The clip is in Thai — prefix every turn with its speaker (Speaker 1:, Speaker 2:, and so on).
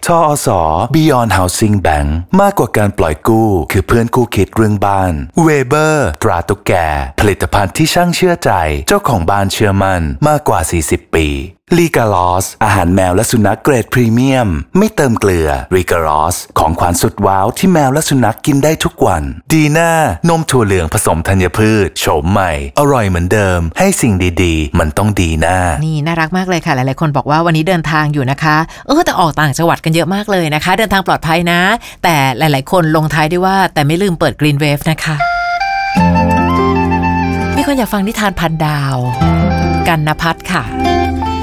Speaker 1: ทอส. Beyond Housing Bank มากกว่าการปล่อยกู้คือเพื่อนคู่คิดเรื่องบ้านเวเบอร์ตราตุ๊กแกผลิตภัณฑ์ที่ช่างเชื่อใจเจ้าของบ้านเชื่อมั่นมากกว่า40 ปีลีกาลอสอาหารแมวและสุนัขเกรดพรีเมียมไม่เติมเกลือลีกาลอสของขวัญสุดว้าวที่แมวและสุนัขกินได้ทุกวันดีน่านมถั่วเหลืองผสมธัญพืชโฉมใหม่อร่อยเหมือนเดิมให้สิ่งดีๆมันต้องดีน่า
Speaker 2: นี่น่ารักมากเลยค่ะหลายๆคนบอกว่าวันนี้เดินทางอยู่นะคะแต่ออกต่างจังหวัดกันเยอะมากเลยนะคะเดินทางปลอดภัยนะแต่หลายๆคนลงท้ายด้วยว่าแต่ไม่ลืมเปิด Green Wave นะคะมีคนอยากฟังนิทานพันดาวกันณภัทรค่ะ